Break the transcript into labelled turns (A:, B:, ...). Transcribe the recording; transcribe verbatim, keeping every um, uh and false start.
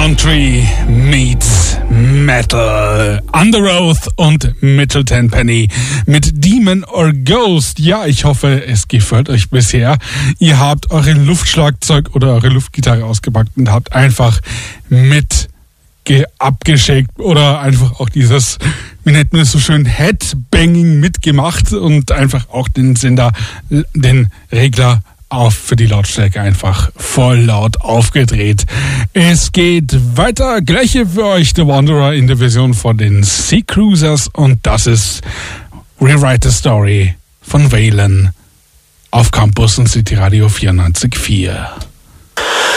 A: Country meets Metal. Underoath und Mitchell Tenpenny mit Demon or Ghost. Ja, ich hoffe, es gefällt euch bisher. Ihr habt eure Luftschlagzeug oder eure Luftgitarre ausgepackt und habt einfach mit abgeschickt oder einfach auch dieses, wie nennt man es so schön, Headbanging mitgemacht und einfach auch den Sender, den Regler auf für die Lautstärke einfach voll laut aufgedreht. Es geht weiter. Gleiche für euch The Wanderer in der Version von den Sea Cruisers und das ist Rewrite the Story von Waylon auf Campus und City Radio vierundneunzig Komma vier.